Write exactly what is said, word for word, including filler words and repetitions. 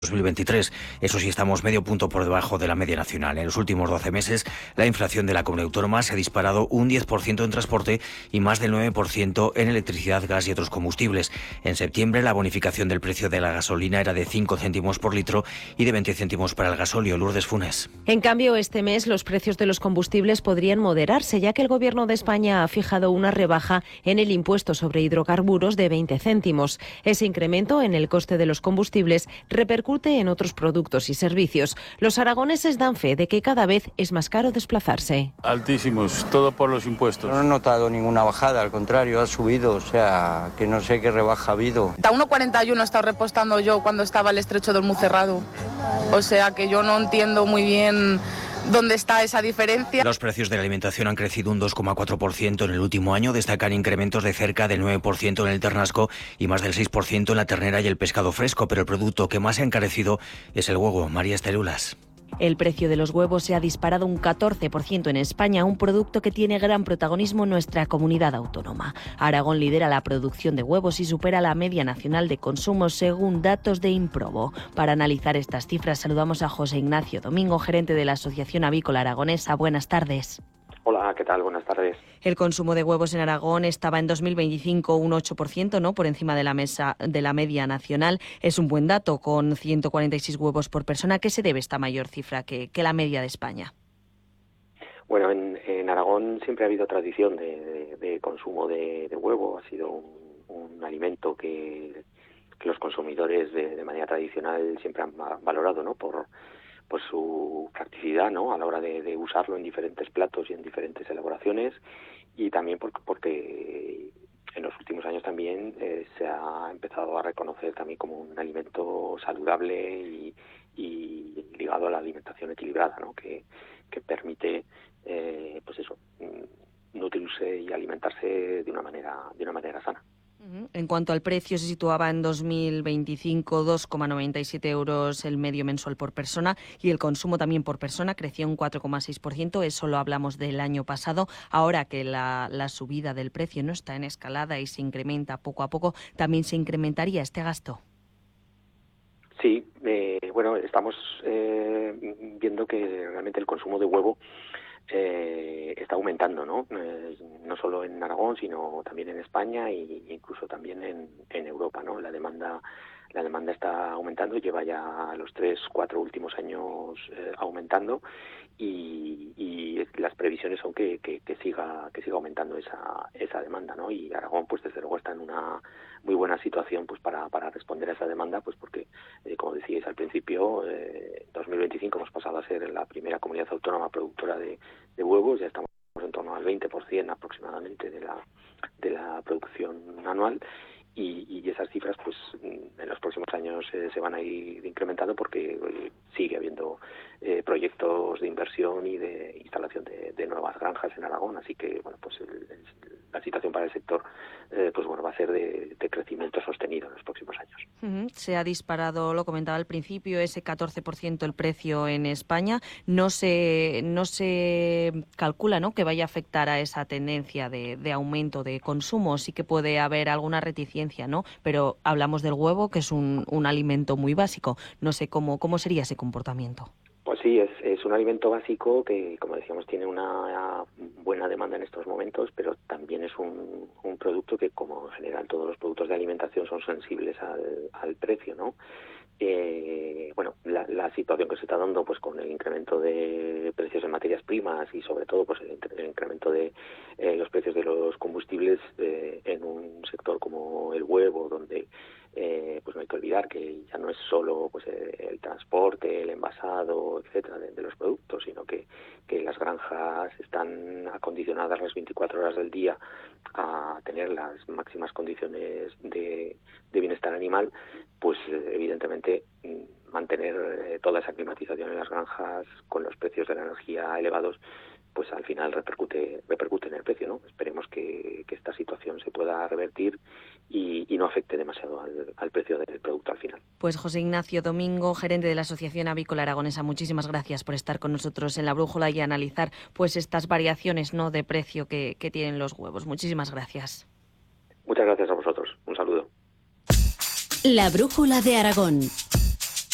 dos mil veintitrés. Eso sí, estamos medio punto por debajo de la media nacional. En los últimos doce meses, la inflación de la comunidad autónoma se ha disparado un diez por ciento en transporte y más del nueve por ciento en electricidad, gas y otros combustibles. En septiembre, la bonificación del precio de la gasolina era de cinco céntimos por litro y de veinte céntimos para el gasóleo. Lourdes Funes. En cambio, este mes los precios de los combustibles podrían moderarse, ya que el Gobierno de España ha fijado una rebaja en el impuesto sobre hidrocarburos de veinte céntimos. Ese incremento en el coste de los combustibles repercute en otros productos y servicios. Los aragoneses dan fe de que cada vez es más caro desplazarse. Altísimos, todo por los impuestos. No he notado ninguna bajada, al contrario, ha subido, o sea, que no sé qué rebaja ha habido. A uno cuarenta y uno he estado repostando yo cuando estaba el estrecho de Hormuz cerrado. O sea que yo no entiendo muy bien ¿dónde está esa diferencia? Los precios de la alimentación han crecido un dos coma cuatro por ciento en el último año. Destacan incrementos de cerca del nueve por ciento en el ternasco y más del seis por ciento en la ternera y el pescado fresco. Pero el producto que más se ha encarecido es el huevo. María Estelulas. El precio de los huevos se ha disparado un catorce por ciento en España, un producto que tiene gran protagonismo en nuestra comunidad autónoma. Aragón lidera la producción de huevos y supera la media nacional de consumo según datos de Improbo. Para analizar estas cifras saludamos a José Ignacio Domingo, gerente de la Asociación Avícola Aragonesa. Buenas tardes. Hola, ¿qué tal? Buenas tardes. El consumo de huevos en Aragón estaba en dos mil veinticinco un ocho por ciento, ¿no? Por encima de la mesa de la media nacional. Es un buen dato, con ciento cuarenta y seis huevos por persona. ¿A qué se debe esta mayor cifra que, que la media de España? Bueno, en, en Aragón siempre ha habido tradición de, de, de consumo de, de huevo. Ha sido un, un alimento que, que los consumidores de, de manera tradicional siempre han valorado, ¿no? Por por su practicidad, ¿no? A la hora de, de usarlo en diferentes platos y en diferentes elaboraciones, y también porque, porque en los últimos años también eh, se ha empezado a reconocer también como un alimento saludable y, y ligado a la alimentación equilibrada, ¿no? Que, que permite, eh, pues eso, nutrirse y alimentarse de una manera de una manera sana. En cuanto al precio, se situaba en dos mil veinticinco dos coma noventa y siete euros el medio mensual por persona, y el consumo también por persona creció un cuatro coma seis por ciento. Eso lo hablamos del año pasado. Ahora que la, la subida del precio no está en escalada y se incrementa poco a poco, ¿también se incrementaría este gasto? Sí, eh, bueno, estamos eh, viendo que realmente el consumo de huevo Eh, está aumentando, ¿no? Eh, no solo en Aragón, sino también en España e incluso también en, en Europa, ¿no? La demanda la demanda está aumentando, lleva ya los tres, cuatro últimos años eh, aumentando y, y las previsiones son que, que, que siga que siga aumentando esa esa demanda, ¿no? Y Aragón, pues desde luego está en una muy buena situación, pues para para responder a esa demanda, pues porque eh, como decíais al principio, eh, dos mil veinticinco hemos pasado a ser la primera comunidad autónoma productora de, de huevos. Ya estamos en torno al veinte por ciento aproximadamente de la de la producción anual. Y, y esas cifras, pues en los próximos años eh, se van a ir incrementando porque eh, sigue habiendo eh, proyectos de inversión y de instalación de, de nuevas granjas en Aragón. Así que, bueno, pues el, el, la situación para el sector, eh, pues bueno, va a ser de, de crecimiento sostenido en los próximos años. Uh-huh. Se ha disparado, lo comentaba al principio, ese catorce por ciento el precio en España. No se no se calcula, ¿no?, que vaya a afectar a esa tendencia de, de aumento de consumo. Sí que puede haber alguna reticencia, ¿no? Pero hablamos del huevo, que es un, un alimento muy básico. No sé cómo, cómo sería ese comportamiento. Pues sí, es, es un alimento básico que, como decíamos, tiene una buena demanda en estos momentos, pero también es un, un producto que, como en general todos los productos de alimentación, son sensibles al, al precio, ¿no? Eh, bueno, la, la situación que se está dando, pues con el incremento de precios en materias primas y sobre todo pues el, el incremento de eh, los precios de los combustibles eh, en un sector como el huevo, donde eh, pues no hay que olvidar que ya no es solo pues el, el transporte, el envasado, etcétera, de, de los productos, sino que, que las granjas están acondicionadas las veinticuatro horas del día a tener las máximas condiciones de, de bienestar animal. Pues evidentemente mantener eh, toda esa climatización en las granjas con los precios de la energía elevados, pues al final repercute repercute en el precio, ¿no? Esperemos que, que esta situación se pueda revertir y, y no afecte demasiado al, al precio del producto al final. Pues José Ignacio Domingo, gerente de la Asociación Avícola Aragonesa, muchísimas gracias por estar con nosotros en La Brújula y analizar pues estas variaciones, ¿no?, de precio que, que tienen los huevos. Muchísimas gracias. Muchas gracias a vosotros. Un saludo. La Brújula de Aragón.